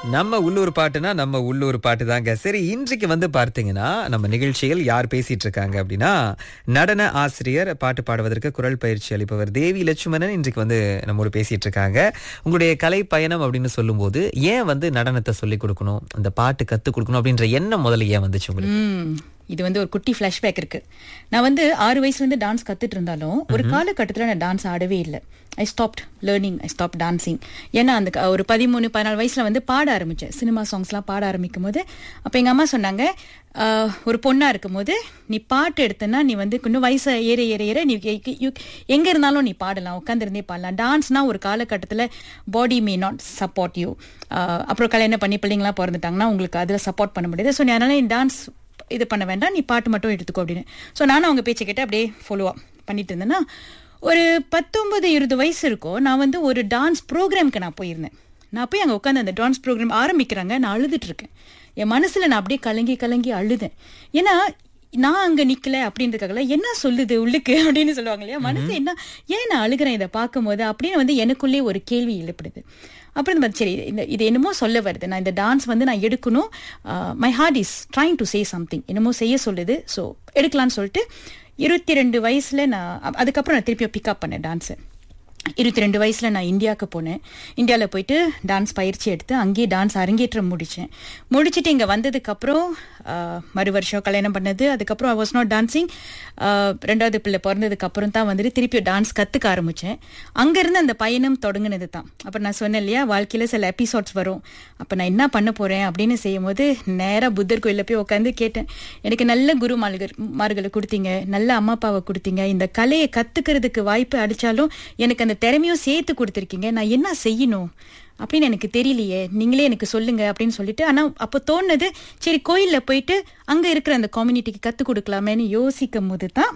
நம்ம உள்ளூர் பாட்டுனா நம்ம உள்ளூர் பாட்டு தாங்க. சரி, இன்றைக்கு பார்த்தீங்கன்னா நம்ம நிகழ்ச்சியில் யார் பேசிட்டு இருக்காங்க அப்படின்னா, நடன ஆசிரியர், பாட்டு பாடுவதற்கு குரல் பயிற்சி அளிப்பவர் தேவி லட்சுமணன் இன்றைக்கு நம்மோடு பேசிட்டு இருக்காங்க. உங்களுடைய கலை பயணம் அப்படின்னு சொல்லும்போது ஏன் நடனத்தை சொல்லிக் கொடுக்கணும், அந்த பாட்டு கத்துக் கொடுக்கணும் அப்படின்ற எண்ணம் முதல்ல ஏன் வந்துச்சு உங்களுக்கு? இது ஒரு குட்டி ஃபிளாஷ்பேக் இருக்கு. நான் 6 வயசுலேருந்து டான்ஸ் கத்துட்டு இருந்தாலும் ஒரு காலகட்டத்தில் நான் டான்ஸ் ஆடவே இல்லை. ஐ stopped learning, I stop dancing. ஏன்னா அந்த ஒரு 13-14 வயசுல பாட ஆரம்பிச்சேன். சினிமா சாங்ஸ்லாம் பாட ஆரம்பிக்கும் போது அப்போ எங்கள் அம்மா சொன்னாங்க, ஒரு பொண்ணா இருக்கும் போது நீ பாட்டு எடுத்தனா நீ இன்னும் வயசு ஏற ஏற ஏற நீ எங்க இருந்தாலும் நீ பாடலாம், உட்காந்துருந்தே பாடலாம். டான்ஸ்னா ஒரு காலகட்டத்தில் பாடி மே நாட் சப்போர்ட் யூ. அப்புறம் கல்யாணம் பண்ணி பிள்ளைங்களாம் பிறந்துட்டாங்கன்னா உங்களுக்கு அதில் சப்போர்ட் பண்ண முடியாது. ஸோ அதனால நீ டான்ஸ் இது பண்ண வேண்டாம், நீ பாட்டு மட்டும் எடுத்துக்கோ அப்படின்னு. ஸோ நானும் அவங்க பேச்சை கேட்டு அப்படியே ஃபாலோ பண்ணிட்டு இருந்தேன்னா, ஒரு 19-20 வயசு இருக்கும். நான் ஒரு டான்ஸ் ப்ரோக்ராம்க்கு நான் போயிருந்தேன். நான் போய் அங்கே உட்காந்து அந்த டான்ஸ் ப்ரோக்ராம் ஆரம்பிக்கிறாங்க, நான் அழுதுட்டு இருக்கேன். என் மனசுல நான் அப்படியே கலங்கி கலங்கி அழுதேன். ஏன்னா நான் அங்க நிக்கல அப்படின்றதுக்காக என்ன சொல்லுது உள்ளுக்கு அப்படின்னு சொல்லுவாங்க இல்லையா, மனசு என்ன ஏன் நான் அழுகிறேன் இதை பார்க்கும் போது அப்படின்னு எனக்குள்ளே ஒரு கேள்வி எழுப்படுது. அப்புறம் சரி, இது என்னமோ சொல்ல வருது, நான் இந்த டான்ஸ் நான் எடுக்கணும், my heart is trying to say something, என்னமோ செய்ய சொல்லுது, ஸோ எடுக்கலான்னு சொல்லிட்டு 22 வயசுல நான் அதுக்கப்புறம் நான் திருப்பி பிக்கப் பண்ணேன் டான்ஸை. 22 வயசுல நான் இந்தியாவுக்கு போனேன். இந்தியாவில் போயிட்டு டான்ஸ் பயிற்சி எடுத்து அங்கேயே டான்ஸ் அரங்கேற்றம் முடிச்சுட்டு இங்கே வந்ததுக்கப்புறம் மறு வருஷம் கல்யாணம் பண்ணது. அதுக்கப்புறம் ஐ வாஸ் நாட் டான்சிங். 2வது பிள்ளை பிறந்ததுக்கு அப்புறம் தான் திருப்பி டான்ஸ் கற்றுக்க ஆரம்பித்தேன். அங்கேருந்து அந்த பயணம் தொடங்கினது தான். அப்புறம் நான் சொன்னேன் இல்லையா, வாழ்க்கையில் சில எபிசோட்ஸ் வரும், அப்போ நான் என்ன பண்ண போகிறேன் அப்படின்னு செய்யும்போது நேராக புத்தர் கோயிலில் போய் உட்காந்து கேட்டேன். எனக்கு நல்ல குருமார்களை கொடுத்தீங்க, நல்ல அம்மா அப்பாவை கொடுத்தீங்க, இந்த கலையை கற்றுக்கிறதுக்கு வாய்ப்பு அடித்தாலும் எனக்கு அந்த திறமையும் சேர்த்து கொடுத்துருக்கீங்க, நான் என்ன செய்யணும் அப்படின்னு எனக்கு தெரியலையே, நீங்களே எனக்கு சொல்லுங்க அப்படின்னு சொல்லிட்டு. ஆனால் அப்போ தோணுது, சரி கோயிலில் போயிட்டு அங்கே இருக்கிற அந்த கம்யூனிட்டிக்கு கற்றுக் கொடுக்கலாமேன்னு யோசிக்கும் போது தான்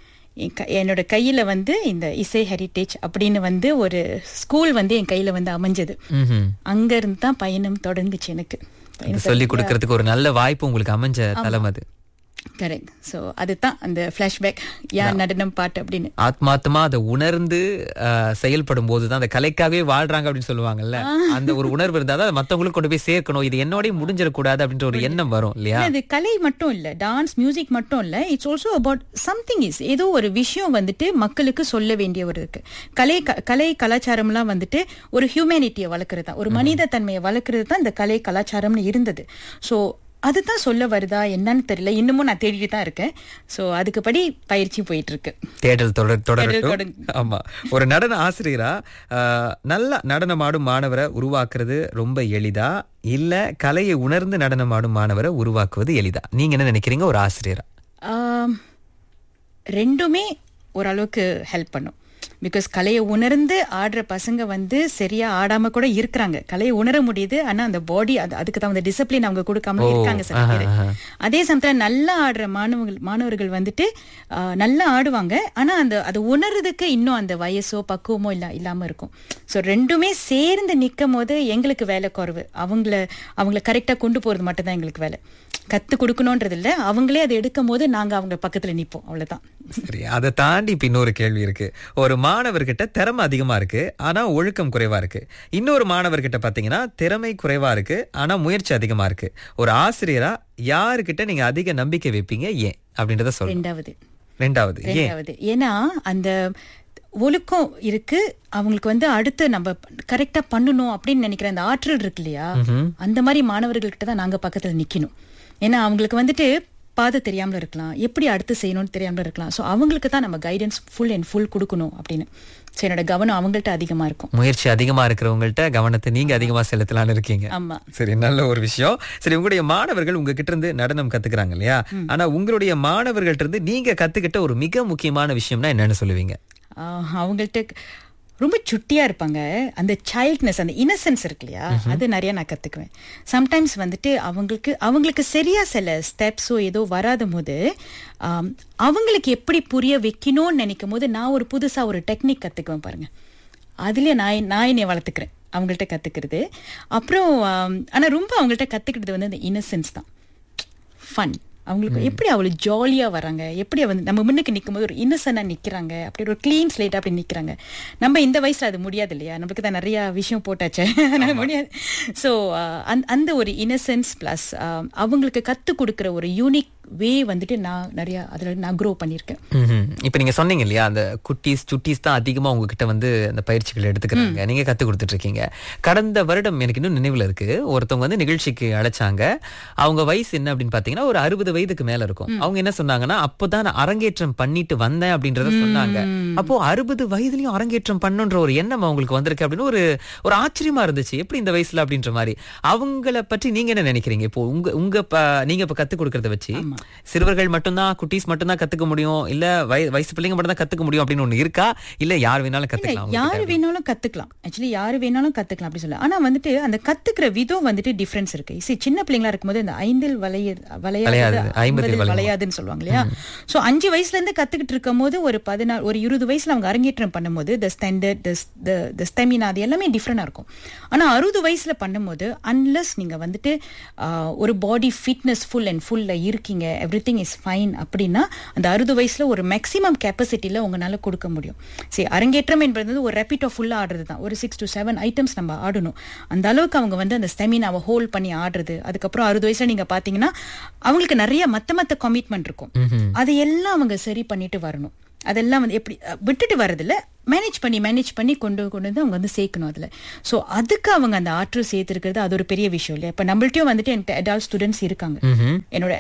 என்னோட கையில் இந்த இசை ஹெரிட்டேஜ் அப்படின்னு ஒரு ஸ்கூல் என் கையில் அமைஞ்சது. அங்கேருந்து தான் பயணம் தொடங்குச்சு. எனக்கு சொல்லிக் கொடுக்கறதுக்கு ஒரு நல்ல வாய்ப்பு உங்களுக்கு அமைஞ்ச தலம் அது. கரெக்ட். ஸோ அதுதான் அந்த ஃபிளாஷ்பேக், ஏன் நடனம் பாட்டு அப்படின்னு. ஆத்மார்த்தமா அதை உணர்ந்து செயல்படும் போதுதான் அந்த கலைக்காகவே வாழ்றாங்க அப்படின்னு சொல்லுவாங்கல்ல, அந்த ஒரு உணர்வு இருந்தாதான் அதை மற்றவங்களுக்கு கொண்டு போய் சேர்க்கணும், இது என்னோடய முடிஞ்சிடக்கூடாது அப்படின்ற ஒரு எண்ணம் வரும் இல்லையா. அது கலை மட்டும் இல்ல, டான்ஸ் மியூசிக் மட்டும் இல்ல, it's also about something. Is ஏதோ ஒரு விஷயம் மக்களுக்கு சொல்ல வேண்டிய ஒரு இருக்கு. கலை கலாச்சாரம்லாம் ஒரு ஹியூமனிட்டியை வளர்க்கறதா, ஒரு மனித தன்மையை வளர்க்கறது தான் இந்த கலை கலாச்சாரம்னு இருந்தது. ஸோ அதுதான் சொல்ல வருதா என்னன்னு தெரியல, இன்னமும் நான் தேடிட்டு தான் இருக்கேன். ஸோ அதுக்குப்படி பயிற்சி போயிட்டு இருக்கு, தேடல் தொடரும். ஆமா, ஒரு நடன ஆசிரியரா நல்ல நடனமாடும் மாணவரை உருவாக்குறது ரொம்ப எளிதா, இல்ல கலையை உணர்ந்து நடனமாடும் மாணவரை உருவாக்குவது எளிதா? நீங்க என்ன நினைக்கிறீங்க ஒரு ஆசிரியரா? ரெண்டுமே ஓரளவுக்கு ஹெல்ப் பண்ணும். பிகாஸ் கலையை உணர்ந்து ஆடுற பசங்க சரியா ஆடாம கூட இருக்கிறாங்க, கலையை உணர முடியுது, ஆனா அந்த பாடி அதுக்கு தான் டிசிப்ளின் அவங்க கொடுக்காம இருக்காங்க சில பேர். அதே சமயத்துல நல்லா ஆடுற மாணவர்கள் நல்லா ஆடுவாங்க, ஆனா அது உணர்றதுக்கு இன்னும் அந்த வயசோ பக்குவமோ இல்லாம இருக்கும். ஸோ ரெண்டுமே சேர்ந்து நிற்கும் போது எங்களுக்கு வேலை குறைவு. அவங்கள கரெக்டா கொண்டு போறது மட்டும் தான் எங்களுக்கு வேலை. கத்து கொடுக்கணும்ன்றது இல்ல, அவங்களே அதை எடுக்கும் போது நாங்க அவங்க பக்கத்துல நிப்போம், அவ்வளவுதான். சரி, அதை தாண்டி இப்ப இன்னொரு கேள்வி இருக்கு. ஒரு மாணவர்கிட்ட திறமை அதிகமா இருக்கு, ஆனா ஒழுக்கம் குறைவா இருக்கு. இன்னொரு மாணவர்கிட்ட பாத்தீங்கன்னா திறமை குறைவா இருக்கு, ஆனா முயற்சி அதிகமா இருக்கு. ஒரு ஆசிரியரா யாருக்கிட்ட நீங்க அதிக நம்பிக்கை வைப்பீங்க, ஏன் அப்படின்றத சொல்லுங்க. ரெண்டாவது ஏன்னா அந்த ஒழுக்கம் இருக்கு, அவங்களுக்கு அடுத்து நம்ம கரெக்டா பண்ணணும் அப்படின்னு நினைக்கிற அந்த ஆற்றல் இருக்கு இல்லையா, அந்த மாதிரி மாணவர்கள்கிட்ட தான் நாங்க பக்கத்துல நிக்கணும். ஏன்னா அவங்களுக்கு பாதை தெரியாமல இருக்கலாம், எப்படி அடுத்து செய்யணும்னு தெரியாமல இருக்கலாம். ஸோ அவங்களுக்கு தான் நம்ம கைடன்ஸ் ஃபுல் அண்ட் ஃபுல் கொடுக்கணும் அப்படின்னு. ஸோ என்னோட கவனம் அவங்கள்ட்ட அதிகமா இருக்கும். முயற்சி அதிகமா இருக்கிறவங்கள்ட்ட கவனத்தை நீங்க அதிகமா செலுத்தலான்னு இருக்கீங்க. ஆமா, சரி, நல்ல ஒரு விஷயம். சரி, உங்களுடைய மாணவர்கள் உங்ககிட்ட இருந்து நடனம் கத்துக்கிறாங்க இல்லையா, ஆனா உங்களுடைய மாணவர்கள்ட்ட இருந்து நீங்க கத்துக்கிட்ட ஒரு மிக முக்கியமான விஷயம்னா என்னன்னு சொல்லுவீங்க? அவங்கள்ட்ட ரொம்ப சுட்டியா இருப்பாங்க, அந்த சைல்ட்னஸ், அந்த இன்னசென்ஸ் இருக்கு இல்லையா, அது நிறைய நான் கத்துக்குவேன். சம்டைம்ஸ் அவங்களுக்கு சரியா சில ஸ்டெப்ஸோ ஏதோ வராத போது அவங்களுக்கு எப்படி புரிய வைக்கணும்னு நினைக்கும் போது நான் ஒரு புதுசா ஒரு டெக்னிக் கத்துக்குவேன் பாருங்க. அதுல நான் என்னை வளர்த்துக்கிறேன் அவங்கள்ட்ட கத்துக்கிறது. அப்புறம் ஆனா ரொம்ப அவங்கள்ட்ட கத்துக்கிறது அந்த இன்னசென்ஸ் தான், ஃபன். அவங்களுக்கு எப்படி அவ்வளவு ஜாலியா வராங்க, எப்படி வந்து நம்ம முன்னுக்கு நிற்கும் போது ஒரு இன்னசென்டா நிக்கிறாங்க, அப்படி ஒரு கிளீன் ஸ்லேட் அப்படி நிக்கிறாங்க. நம்ம இந்த வயசுல அது முடியாது இல்லையா, நமக்கு தான் நிறைய விஷயம் போட்டாச்சு, அதனால முடியாது. ஸோ அந்த ஒரு இன்னசென்ஸ் பிளஸ் அவங்களுக்கு கத்து கொடுக்குற ஒரு யூனிக் வே வந்துட்டு நான் நிறைய அதுல நான் க்ரோ பண்ணியிருக்கேன். இப்ப நீங்க சொன்னீங்க இல்லையா, அந்த குட்டீஸ் சுட்டீஸ் தான் அதிகமா உங்ககிட்ட வந்து அந்த பயிற்சிகள் எடுத்துக்கிறாங்க, நீங்க கத்து கொடுத்துட்டு இருக்கீங்க. கடந்த வருடம் எனக்கு இன்னும் நினைவுல இருக்கு, ஒருத்தவங்க வந்து நிகழ்ச்சிக்கு அழைச்சாங்க. அவங்க வயசு என்ன அப்படின்னு பாத்தீங்கன்னா ஒரு 60 வயதுக்கு மேல இருக்கும். அவங்க என்ன சொன்னாங்கன்னா, அப்பதான் நான் அரங்கேற்றம் பண்ணிட்டு வந்தேன் அப்படின்றத சொன்னாங்க. அப்போ 60 வயதுலயும் அரங்கேற்றம் பண்ணுன்ற ஒரு எண்ணம் அவங்களுக்கு வந்திருக்கு அப்படின்னு ஒரு ஆச்சரியமா இருந்துச்சு. எப்படி இந்த வயசுல அப்படின்ற மாதிரி. அவங்கள பற்றி நீங்க என்ன நினைக்கிறீங்க? இப்போ நீங்க இப்ப கத்து கொடுக்கறத வச்சு சிறுவர்கள் மட்டும்தான், குட்டீஸ் மட்டும்தான் கத்துக்க முடியும், இல்ல வயசு பிள்ளைங்க மட்டும் தான் கத்துக்க முடியும் அப்படின்னு ஒண்ணு இருக்கா, இல்ல யார் வேணாலும் கத்துக்கலாம்? யாரு வேணாலும் கத்துக்கலாம், ஆக்சுவலி யாரு வேணாலும் கத்துக்கலாம் அப்படி சொல்ல. ஆனா வந்துட்டு அந்த கத்துக்கிற விதம் வந்துட்டு டிஃபரன்ஸ் இருக்கு. சின்ன பிள்ளைங்களா இருக்கும்போது இந்த 5 வளையாதுன்னு சொல்லுவாங்க இல்லையா. சோ 5 வயசுல இருந்து கத்துக்கிட்டு இருக்கும் போது ஒரு 20 வயசுல அவங்க அரங்கேற்றம் பண்ணும்போது தி ஸ்டாண்டர்ட் தி ஸ்டெமினா அது எல்லாமே டிஃபரெண்டா இருக்கும். ஆனா 60 வயசுல பண்ணும்போது அன்லெஸ் நீங்க வந்துட்டு ஒரு பாடி ஃபிட்னஸ் ஃபுல்ல இருக்கீங்க, எவ்ரிதிங் இஸ் ஃபைன் அப்படின்னா அந்த 60 வயசுல ஒரு மேக்ஸிமம் கெப்பாசிட்டியில உங்களால கொடுக்க முடியும். சரி, அரங்கேற்றம் என்பது ஒரு ரெப்பிட்டோ ஃபுல்லா ஆடுறது தான். ஒரு 6 to 7 ஐட்டம்ஸ் நம்ம ஆடணும். அந்த அளவுக்கு அவங்க வந்து அந்த ஸ்டெமினாவை ஹோல்ட் பண்ணி ஆடுறது. அதுக்கப்புறம் 60 வயசுல நீங்க பாத்தீங்கன்னா அவங்களுக்கு நிறைய மத்த கமிட்மெண்ட் இருக்கும். அதையெல்லாம் அவங்க சரி பண்ணிட்டு வரணும். அதெல்லாம் வந்து எப்படி விட்டுட்டு வரதில்ல, மேனேஜ் பண்ணி கொண்டு வந்து அவங்க வந்து சேர்க்கணும் அதுல. ஸோ அதுக்கு அவங்க அந்த ஆற்றல் சேர்த்துருக்கிறது அது ஒரு பெரிய விஷயம் இல்லையா. இப்ப நம்மள்ட்டையும் வந்துட்டு எனக்கு அடால்ட் ஸ்டூடெண்ட்ஸ் இருக்காங்க. என்னோட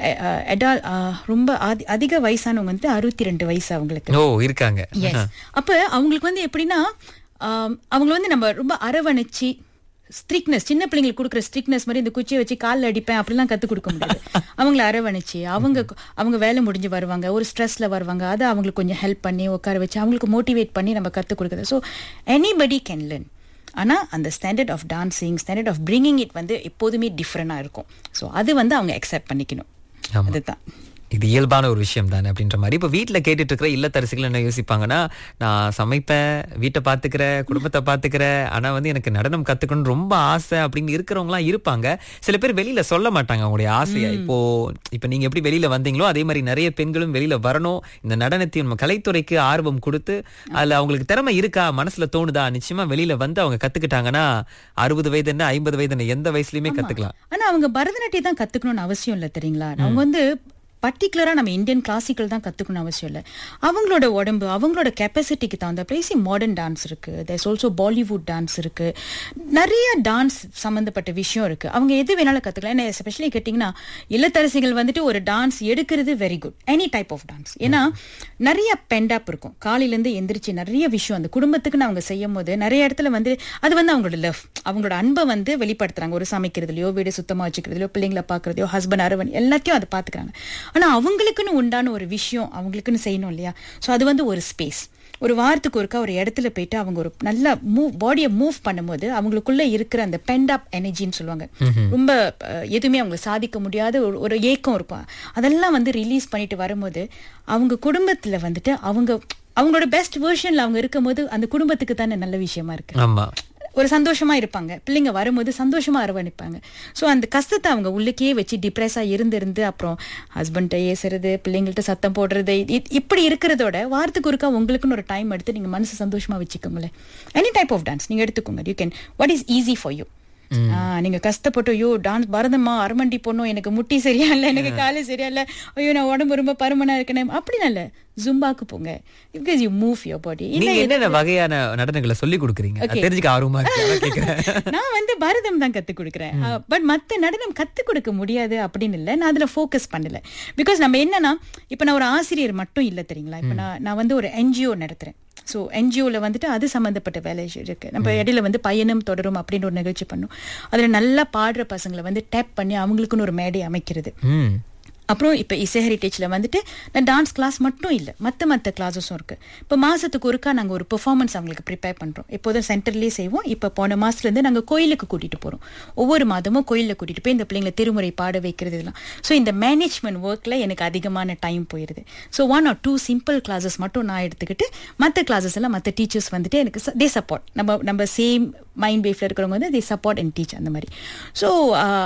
ரொம்ப அதிக வயசானவங்க வந்து 62 வயசு அவங்களுக்கு இருக்காங்க. அப்ப அவங்களுக்கு வந்து எப்படின்னா அவங்களை வந்து நம்ம ரொம்ப அரவணைச்சு ஸ்ட்ரிக்ட்னஸ், சின்ன பிள்ளைங்களுக்கு கொடுக்குற ஸ்ட்ரிக்ட்னஸ் மாதிரி இந்த குச்சியை வச்சு காலில் அடிப்பேன் அப்படிலாம் கற்றுக் கொடுக்க முடியாது. அவங்கள அரவணைச்சு அவங்க வேலை முடிஞ்சு வருவாங்க, ஒரு ஸ்ட்ரெஸ்ல வருவாங்க, அதை அவங்களுக்கு கொஞ்சம் ஹெல்ப் பண்ணி உட்கார வச்சு அவங்களுக்கு மோட்டிவேட் பண்ணி நம்ம கற்றுக் கொடுக்குறது. So anybody can learn. ஆனால் அந்த standard of dancing, standard of bringing it வந்து எப்போதுமே டிஃப்ரெண்டாக இருக்கும். ஸோ அது வந்து அவங்க அக்செப்ட் பண்ணிக்கணும். அதுதான் இது இயல்பான ஒரு விஷயம் தானே அப்படின்ற மாதிரி. இப்போ வீட்டில் கேட்டுட்டு இருக்கிற இல்லத்தரசிகள் என்ன யோசிப்பாங்கன்னா, நான் சமைப்பேன், வீட்டை பார்த்துக்கிறேன், குடும்பத்தை பார்த்துக்கிறேன், ஆனால் வந்து எனக்கு நடனம் கற்றுக்கணும்னு ரொம்ப ஆசை அப்படின்னு இருக்கிறவங்களாம் இருப்பாங்க. சில பேர் வெளியில் சொல்ல மாட்டாங்க அவங்களுடைய ஆசையை. இப்போ நீங்கள் எப்படி வெளியில் வந்தீங்களோ அதே மாதிரி நிறைய பெண்களும் வெளியில் வரணும், இந்த நடனத்தையும் நம்ம கலைத்துறைக்கு ஆர்வம் கொடுத்து அதில் அவங்களுக்கு திறமை இருக்கா, மனசில் தோணுதா, நிச்சயமா வெளியில் வந்து அவங்க கற்றுக்கிட்டாங்கன்னா 60 வயது என்ன 50 வயது என்ன எந்த வயசுலையுமே கற்றுக்கலாம். ஆனால் அவங்க பரதநாட்டியம் தான் கற்றுக்கணும்னு அவசியம் இல்லை தெரியுங்களா. அவங்க வந்து பர்டிகுலரா நம்ம இந்தியன் கிளாசிக்கல் தான் கத்துக்கணும் அவசியம் இல்லை. அவங்களோட உடம்பு அவங்களோட கெப்பாசிட்டிக்கு தகுந்த பிளேசி மாடர்ன் டான்ஸ் இருக்கு, தேர்ஸ் ஆல்சோ பாலிவுட் டான்ஸ் இருக்கு, நிறைய டான்ஸ் சம்பந்தப்பட்ட விஷயம் இருக்கு. அவங்க எது வேணாலும் கத்துக்கலாம். ஏன்னா எஸ்பெஷலி கேட்டீங்கன்னா இல்லத்தரசிகள் வந்துட்டு ஒரு டான்ஸ் எடுக்கிறது very good, any type of dance. ஏன்னா நிறைய பெண்டாப் இருக்கும், காலையில இருந்து எந்திரிச்சு நிறைய விஷயம் அந்த குடும்பத்துக்குன்னு அவங்க செய்யும் போது நிறைய இடத்துல வந்து அது வந்து அவங்களோட லவ், அவங்களோட அன்பை வந்து வெளிப்படுத்துறாங்க. ஒரு சமைக்கிறதுலையோ, வீடு சுத்தமா வச்சுக்கிறதுலையோ, பிள்ளைங்களை பாக்குறதையோ, ஹஸ்பண்ட் அரவணை எல்லாத்தையும் அதை பாத்துக்கிறாங்க. ஆனா அவங்களுக்குன்னு உண்டான ஒரு விஷயம் அவங்களுக்குன்னு செய்யணும் இல்லையா. சோ அது வந்து ஒரு ஸ்பேஸ், ஒரு வாரத்துக்கு ஒருக்கா ஒரு இடத்துல போயிட்டு அவங்க ஒரு நல்ல பாடியை மூவ் பண்ணும்போது அவங்களுக்குள்ள இருக்கிற அந்த பெண்டாப் எனர்ஜின்னு சொல்லுவாங்க, ரொம்ப எதுவுமே அவங்க சாதிக்க முடியாத ஒரு ஏக்கம் இருக்கும், அதெல்லாம் வந்து ரிலீஸ் பண்ணிட்டு வரும்போது அவங்க குடும்பத்துல வந்துட்டு அவங்களோட பெஸ்ட் வெர்ஷன்ல அவங்க இருக்கும் போது அந்த குடும்பத்துக்கு தானே நல்ல விஷயமா இருக்கு. ஒரு சந்தோஷமா இருப்பாங்க, பிள்ளைங்க வரும்போது சந்தோஷமா அரவணைப்பாங்க. ஸோ அந்த கஷ்டத்தை அவங்க உள்ளுக்கே வச்சு டிப்ரெஸா இருந்து அப்புறம் ஹஸ்பண்ட்டை ஏசுறது, பிள்ளைங்கள்ட்ட சத்தம் போடுறது, இப்படி இருக்கிறதோட வாரத்துக்கு ஒருக்கா உங்களுக்குன்னு ஒரு டைம் எடுத்து நீங்க மனசு சந்தோஷமா வச்சுக்கோங்களேன். எனி டைப் ஆஃப் டான்ஸ் நீங்க எடுத்துக்கோங்க. You can what is easy for you. நீங்க கஷ்டப்பட்டு ஐயோ டான்ஸ் பரதமா அரமண்டி போடணும், எனக்கு முட்டி சரியா இல்ல, எனக்கு காலு சரியா இல்ல, ஐயோ நான் உடம்பு ரொம்ப பருமனா இருக்கேன் அப்படின்னா இல்ல, ஜும்பாக்கு போங்க, because you move your body. என்னென்ன வகையான நடனங்களை சொல்லி கொடுக்குறீங்க தெரிஞ்சுக்க ஆர்வமா இருக்கு. நான் வந்து பரதம் தான் கத்து கொடுக்குறேன், பட் மத்த நடனம் கத்து கொடுக்க முடியாது அப்படின்னு இல்லை, நான் அதுல ஃபோக்கஸ் பண்ணல. பிகாஸ் நம்ம என்னன்னா இப்ப நான் ஒரு ஆசிரியர் மட்டும் இல்ல தெரியுங்களா. இப்ப நான் வந்து ஒரு NGO நடத்துறேன். ஸோ NGOல வந்துட்டு அது சம்மந்தப்பட்ட வேலை இருக்கு. நம்ம இடையில வந்து பயணம் தொடரும் அப்படின்னு ஒரு நிகழ்ச்சி பண்ணோம். அதுல நல்லா பாடுற பசங்களை வந்து டேப் பண்ணி அவங்களுக்குன்னு ஒரு மேடை அமைக்கிறது. அப்புறம் இப்போ இசை ஹெரிட்டேஜ்ல வந்துட்டு நான் டான்ஸ் கிளாஸ் மட்டும் இல்லை, மற்ற கிளாஸஸும் இருக்கு. இப்போ மாசத்துக்கு ஒருக்கா நாங்கள் ஒரு பெர்ஃபார்மன்ஸ் அவங்களுக்கு ப்ரிப்பேர் பண்றோம். எப்போதும் சென்டர்லேயே செய்வோம். இப்போ போன மாசத்துல இருந்து நாங்கள் கோயிலுக்கு கூட்டிட்டு போறோம். ஒவ்வொரு மாதமும் கோயிலில் கூட்டிட்டு போய் இந்த பிள்ளைங்களை திருமுறை பாட வைக்கிறது இதெல்லாம். ஸோ இந்த மேனேஜ்மெண்ட் ஒர்க்ல எனக்கு அதிகமான டைம் போயிருது. ஸோ 1 or 2 சிம்பிள் கிளாஸஸ் மட்டும் நான் எடுத்துக்கிட்டு மற்ற கிளாஸஸ் எல்லாம் மற்ற டீச்சர்ஸ் வந்துட்டு எனக்கு தே சப்போர்ட். நம்ம சேம் மைண்ட் வேவ்ல இருக்கிறவங்க வந்து தே சப்போர்ட் அண்ட் டீச் அந்த மாதிரி. ஸோ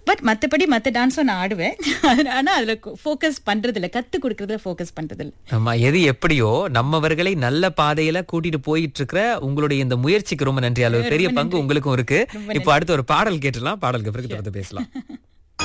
பட் மத்தபடி மத்த டான்ஸும் நான் ஆடுவேன். ஆனா அதுல ஃபோக்கஸ் பண்றது இல்ல, கத்து கொடுக்கறதுல ஃபோக்கஸ் பண்றது இல்ல. ஆமா, எது எப்படியோ நம்மவர்களை நல்ல பாதையில கூட்டிட்டு போயிட்டு இருக்கிற உங்களுடைய இந்த முயற்சிக்கு ரொம்ப நன்றி. அளவு பெரிய பங்கு உங்களுக்கும் இருக்கு. இப்போ அடுத்து ஒரு பாடல் கேட்டுலாம், பாடலுக்கு பிறகு தொடர்ந்து பேசலாம்.